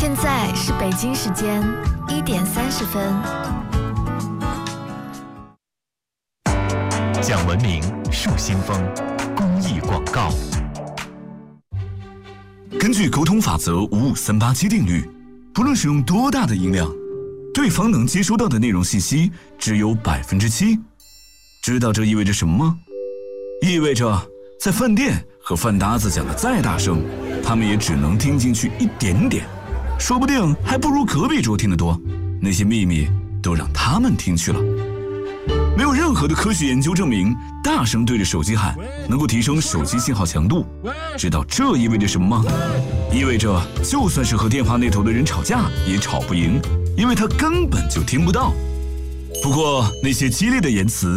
现在是北京时间1点30分。 讲文明树新风，公益广告。 根据沟通法则55387定律，不论使用多大的音量，对方能接收到的内容信息只有7%。知道这意味着什么吗？意味着在饭店和饭搭子讲的再大声，他们也只能听进去一点点，说不定还不如隔壁桌听得多。那些秘密都让他们听去了。没有任何的科学研究证明大声对着手机喊能够提升手机信号强度。知道这意味着什么吗？意味着就算是和电话那头的人吵架也吵不赢，因为他根本就听不到。不过那些激烈的言辞